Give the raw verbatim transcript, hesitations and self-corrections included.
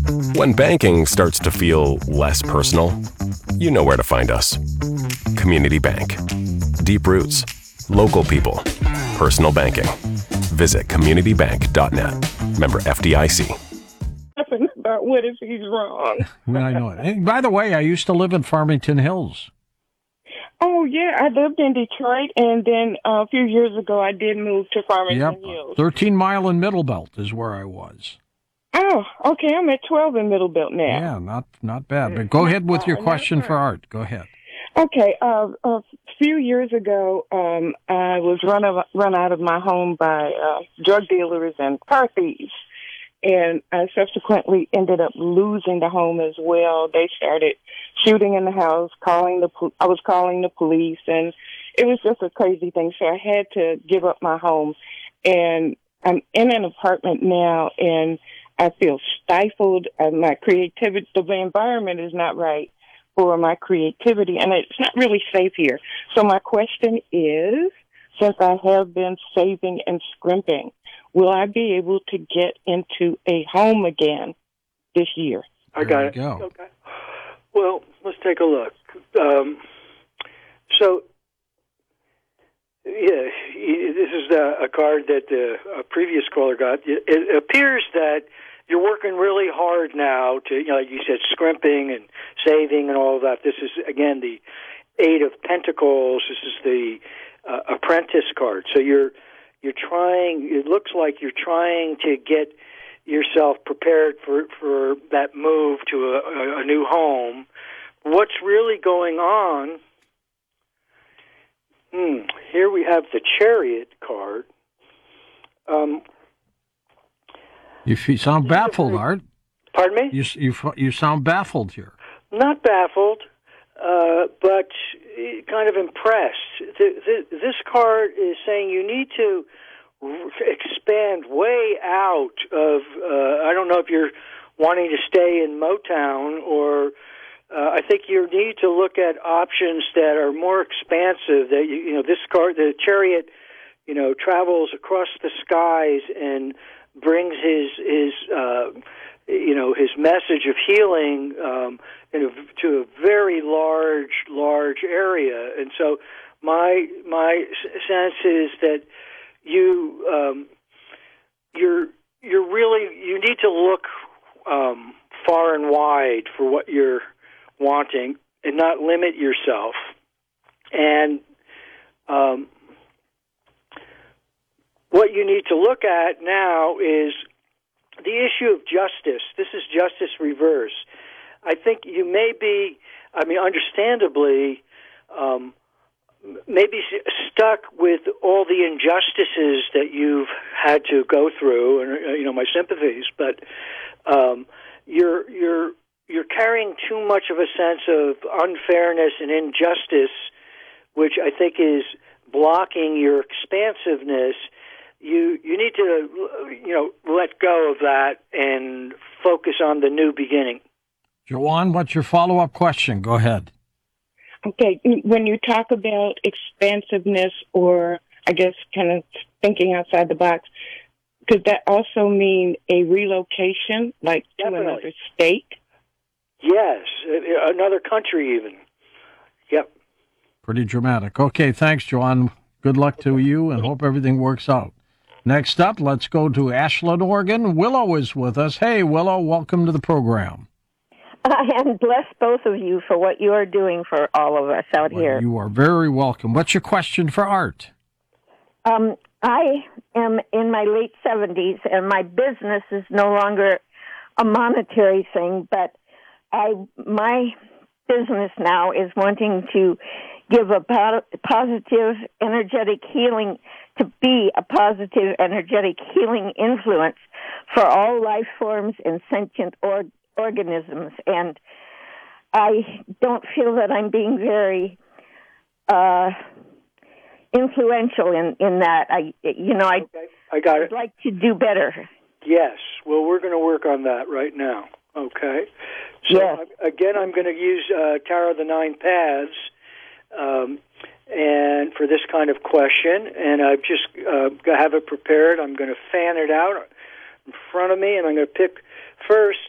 When banking starts to feel less personal, you know where to find us. Community Bank. Deep roots, local people, personal banking. Visit community bank dot net. Member F D I C. About what if he's wrong? Well, I know it. And by the way, I used to live in Farmington Hills. Oh, yeah, I lived in Detroit, and then uh, a few years ago I did move to Farmington Yep, Hills. thirteen mile in Middle Belt is where I was. Oh, okay, I'm at twelve in Middle Belt now. Yeah, not not bad. But go ahead with your Uh, question for Art. Go ahead. Okay, uh, a few years ago, um, I was run, of, run out of my home by uh, drug dealers and car thieves. And I subsequently ended up losing the home as well. They started shooting in the house, calling the po- I was calling the police, and it was just a crazy thing. So I had to give up my home, and I'm in an apartment now, and I feel stifled. And my creativity, the environment is not right for my creativity, and it's not really safe here. So my question is, since I have been saving and scrimping, will I be able to get into a home again this year? I got it. Go. Okay. Well, let's take a look. Um, so, yeah, this is a, a card that uh, a previous caller got. It, it appears that you're working really hard now to, you know, like you said, scrimping and saving and all of that. This is, again, the Eight of Pentacles. This is the uh, Apprentice card. So you're You're trying, it looks like you're trying to get yourself prepared for, for that move to a, a new home. What's really going on? Hmm, here we have the Chariot card. Um, You f- sound baffled, Art. Pardon me? You, you, you sound baffled here. Not baffled, uh, but kind of impressed. The, the, this card is saying you need to expand way out of, uh, I don't know if you're wanting to stay in Motown, or uh, I think you need to look at options that are more expansive. That you, you know, this card, the Chariot, you know, travels across the skies and brings his his uh, you know his message of healing um, in a, to a very large large area. And so my my sense is that you um, you're you're really you need to look um, far and wide for what you're wanting and not limit yourself. And um, what you need to look at now is the issue of justice. This is justice reverse. I think you may be, I mean, understandably, um, maybe stuck with all the injustices that you've had to go through, and uh, you know, my sympathies. But um, you're you're you're carrying too much of a sense of unfairness and injustice, which I think is blocking your expansiveness. You you need to you know let go of that and focus on the new beginning. Joanne, what's your follow-up question? Go ahead. Okay, when you talk about expansiveness, or I guess kind of thinking outside the box, could that also mean a relocation, like Definitely. to another state? Yes, another country even. Yep. Pretty dramatic. Okay, thanks, Joanne. Good luck to you, and hope everything works out. Next up, let's go to Ashland, Oregon. Willow is with us. Hey, Willow, welcome to the program. And bless both of you for what you are doing for all of us out Well, here. you are very welcome. What's your question for Art? Um, I am in my late seventies, and my business is no longer a monetary thing, but I my business now is wanting to give a po- positive, energetic healing, to be a positive, energetic healing influence for all life forms and sentient or organisms, and I don't feel that I'm being very uh, influential in, in that. I, you know, I Okay. I got it. I'd like to do better. Yes. Well, we're going to work on that right now. Okay. So Yes. I'm, again, I'm going to use uh, Tarot of the Nine Paths, um, and for this kind of question, and I've just uh, have it prepared. I'm going to fan it out in front of me, and I'm going to pick first